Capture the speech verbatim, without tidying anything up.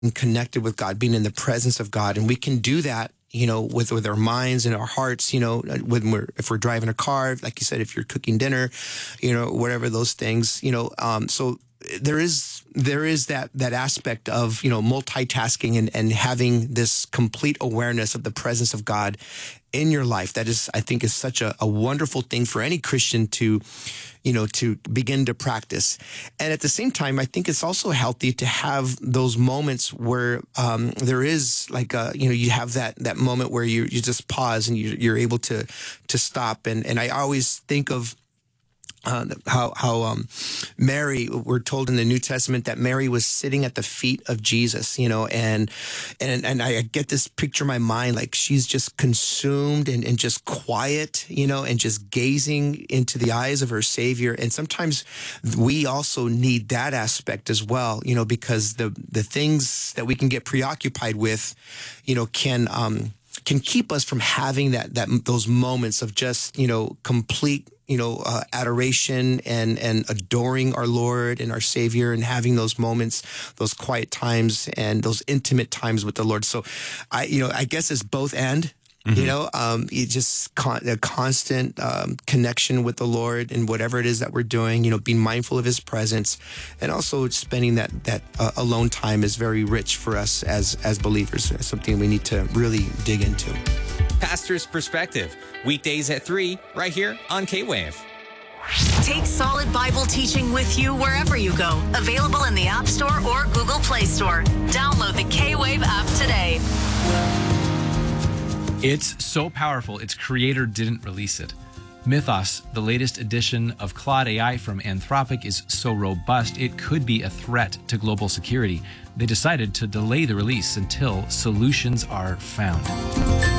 connected with God, being in the presence of God. And we can do that, you know, with, with our minds and our hearts, you know, when we're, if we're driving a car, like you said, if you're cooking dinner, you know, whatever those things, you know, um, so there is, there is that, that aspect of, you know, multitasking and, and having this complete awareness of the presence of God in your life. That is, I think, is such a, a wonderful thing for any Christian to, you know, to begin to practice. And at the same time, I think it's also healthy to have those moments where um, there is like, a, you know, you have that that moment where you you just pause and you, you're able to to stop. And and I always think of Uh, how how um, Mary, we're told in the New Testament that Mary was sitting at the feet of Jesus, you know, and and and I get this picture in my mind, like she's just consumed and, and just quiet, you know, and just gazing into the eyes of her Savior. And sometimes we also need that aspect as well, you know, because the the things that we can get preoccupied with, you know, can um, can keep us from having that that those moments of just, you know, complete, you know, uh, adoration and, and adoring our Lord and our Savior and having those moments, those quiet times and those intimate times with the Lord. So I, you know, I guess it's both and, mm-hmm. you know, um, it just con- a constant um, connection with the Lord and whatever it is that we're doing, you know, being mindful of his presence, and also spending that, that uh, alone time is very rich for us as, as believers. It's something we need to really dig into. Pastor's Perspective, weekdays at three, right here on K-Wave. Take solid Bible teaching with you wherever you go. Available in the App Store or Google Play Store. Download the K-Wave app today. It's so powerful, its creator didn't release it. Mythos, the latest edition of Claude A I from Anthropic, is so robust it could be a threat to global security. They decided to delay the release until solutions are found.